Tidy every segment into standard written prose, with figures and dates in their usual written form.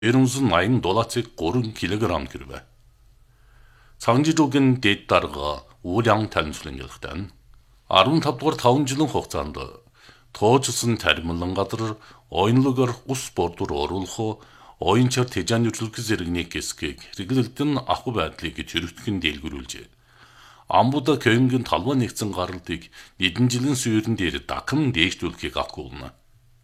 $3 3kg гэрвэ. Цангижуугийн дэд дарга уулян танилцуулгын 15 дугаар 5 жилийн хугацаанд тоожсон тармилан газар ойнлогоор ус бордур оруулах ойнчар тэжааны үйлчлэг зэрэгний хэсгийг хэрэглэлтэн авах байдлыг чирэгдэхин дэлгэрүүлжээ. Амбуда Кёнгийн талбай нэгдсэн гаралтыг нэгэн жилийн суурин дээр дахин дээшлүүлэхийг агуулна.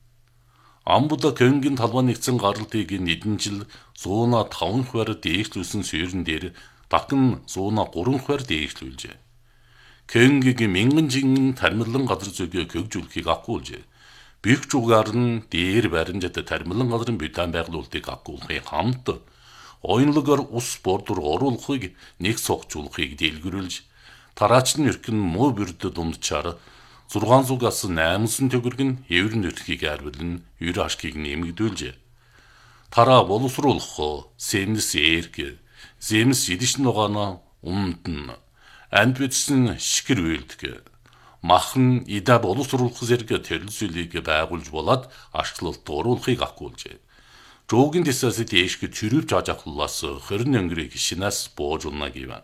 Амбуда Кёнгийн талбай нэгдсэн гаралтыг нэгэн жил 105 хувиар дээшлүүлсэн суурин дээр дахин 103 хувиар дээшлүүлжээ. Кёнгийн мянган жин тармилан газар зүйг хөгжүүлэхийг агуулжээ. Бих жугаар нь дээр баримжат тармилан газрын бүтээн байгуулалтыг агуулахын хамт ойнлогоор ус бордур оруулахыг нэг согжуулахыг дэлгэрүүлж тараачны эрхэн муу бүрдэ дундчаар 600-аас 800 төгрөг нь еврын өрхийг арвилан ер ашгийг нэмэгдүүлжээ. Тараа боловсруулах, сэмнэс эрг, зэмс идэж нугаана умтн анд бичсэн шикэр үйлдэх махан ида боловсруулах зэрэг төрөлсөлийг байгуулж болоод ашиглалт оруулахыг агуулжээ. Жуугийн дэсээс дээшг чирүүвч ажахлаас 20 өнгөрийг шинээс буужулна гэв.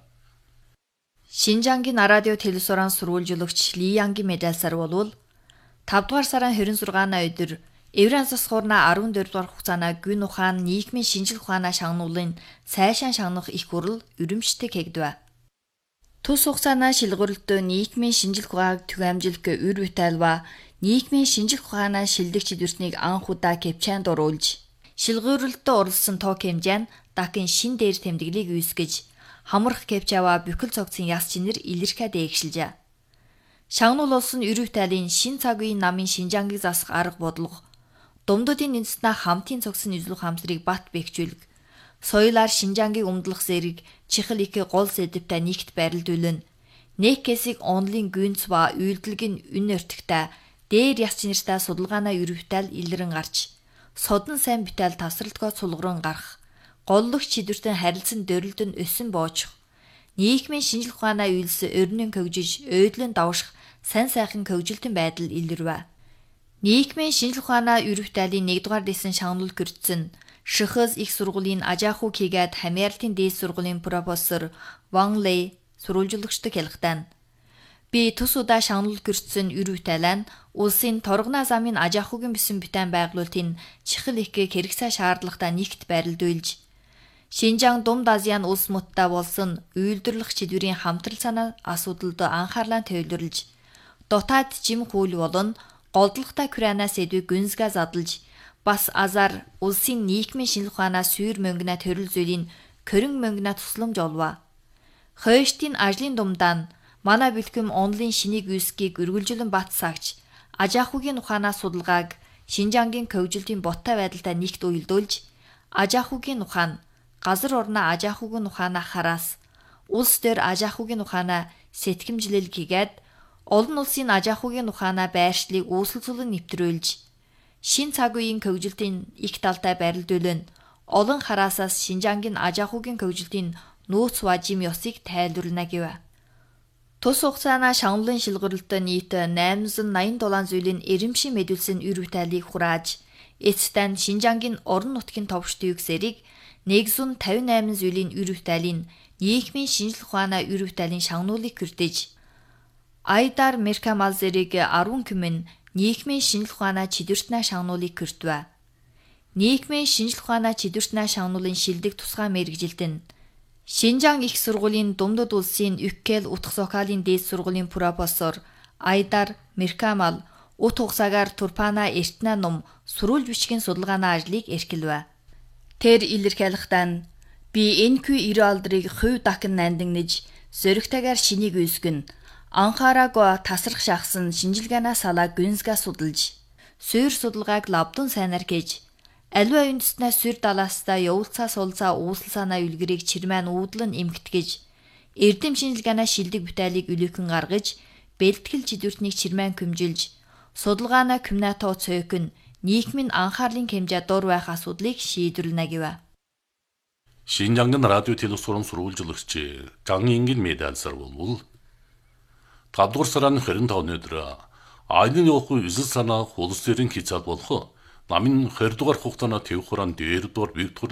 Шинжангийн радио телевизорын сурвалжуулагч Ли Янгийн медальсаар болвол 5 дугаар сарын 26-ны өдөр Еврейн засгуурна 14 дугаар хугацаана гүн ухаан нийгмийн шинжлэх ухаанаа шагнуулын сайшаан шагнах их хурал өрөмжтэй кэгдэв. Тус хугацаана шилгүүрлэлтөө нийгмийн шинжлэх ухааг түгээмжлэх үр бүтээлва нийгмийн шинжлэх ухаанаа шилдэг чидвэрснийг анх удаа кэпчаанд оруулж шилгүүрлэлтөө оруулсан тоог хэмжээ нь дахин шин дээр тэмдэглийг үүсгэж хамрах кэпчава бүхэл цогцын яс чинэр илэрхэ дээгшилжээ. Шагнуул улсын үр бүтээлийн шин цаг үеийн намын Шинжангийг засах арга бодлого Думдуудын үндэснээ хамтын цогцны үзлэх хамсрыг бат бэхжүүлэг соёлаар Шинжангийг өмдлөх зэрэг чихэл их гол сэдвтэй нэгт барилдуулна. Нэг хэсэг онлын гүнц ба үйлдэлгийн үн өртөгтэй дээр яс чинэртэй судалгаанаа үр бүтээл илрэн гарч содон сайн бүтээл тасралтгоо сулгуран гарах голлох чидвэртэй харилцан дөрөлдөн өсөн боочих нийгмийн шинжлэх ухаанаа үйлс өрнөн хөгжиж ойдлон давших сайн сайхан хөгжилтөн байдал илэрвэ. Нийгмийн шинжлэх ухаанаа үр бүтээлийн 1-р дэсэн шагнуул гэрдсэн Шихээс их сургуулийн Ажааху Кигэд Хамяалтын дээд сургуулийн профессор Ван Лэй сурвалжуулагчдад хэлэхдээ би тус удаа шагнуул гэрдсэн үр бүтээлэн улсын торгоноо замын Ажаахугийн бисэн бүтээн байгуулалтын чихэл их хэрэгцээ шаардлагатай нэгт барилдуулж Шинжаан Думд Азийн улс муттай болсон үйлдвэрлэх чидвэрийн хамтрал санаа асуудалд анхаарлаа төвлөрлж дотоод жим хууль болон голдлоготой Украина сэдвийг гүнзгээ задлж бас азар улсын нийгмийн шинжлэх ухаанаа сүйр мөнгөнө төрөл зүйлийн көрөн мөнгөнө тусламж олваа. Хойштын ажлын думдаан манай бэлтгэм онлын шинийг үүсгийг үргэлжлэн бат сагч Ажаахугийн ухаанаа судалгааг Шинжангийн хөгжилтийн боттой байдалтай нэгт уялдуулж Ажаахугийн ухаан газар орноо Ажаахугийн ухаанаа хараас улс дээр Ажаахугийн ухаанаа сэтгэмжлэл хийгээд олон улсын Ажаахугийн ухаанаа байршлыг үүсэлцүүлэн нэвтрүүлж шин цаг үеийн хөгжилтийн их талтай барилдуулна. Олон хараасаас Шинжангийн Ажаахугийн хөгжилтийн нөөц важим ёсыг тайлбарлана гэв. Тус хугацаана шагналын шилгүүрлэлтөд нийт 887 зүйлийн эрэмшин мэдүүлсэн үр бүтээлийг хурааж эцэстэн Шинжангийн орон нутгийн товшд югсэрийг 158 зүйлийн үр бүтээлийн нийгмийн шинжлэх ухаанаа үр бүтээлийн шагнуулыг хүртэж Айдар Меркамал зэрэг 10 хүмүн нийгмийн шинжлэх ухаанаа чидвэртнээ шагнуулыг хүртвэ. Нийгмийн шинжлэх ухаанаа чидвэртнээ шагнуулын шилдэг тусгай мэргэжилт нь Шинжаан их сургуулийн Думдуд улсын Үккел утх зохиолын дээд сургуулийн профессор Айдар Меркамал ут хугацаагаар Турпана эртнэ ном сурвалж бичгийн судалгааны ажлыг эрхэлвэ. Тэр илэрхийлэхдээ би NQ90 алдрыг хувь дахин нандинж зөрөгтэйгээр шинийг үүсгэн анхаараагүй тасрах шахсан шинжилгээнаа салаа гүнзгээ судалж суур судалгааг лабдун сайнаар хийж аливаа үндэснээ сүр далаастаа явуулцаа сулцаа үүсэл санаа үлгэрийг чирмэн уудлан эмгтгэж эрдэм шинжилгээнаа шилдэг бүтээлийг үлэхэн гаргаж бэлтгэл чидвэртнийг чирмэн көмжилж судалгаанаа комнато цөөхөн нийгмийн анхаарлын хэмжээ дур байх асуудлыг шийдвэрлэнэ гэв. Шинжангийн радио телевизорын сурвалжуулагч Жан Ингийн медальсаар болвол 5 дугаар сарын 25-ны өдөр Айны явах үзэл санаах улс төрийн хязгаар болох намын 20 дугаар хугацааны төв хураан 2 дугаар, 1 дугаар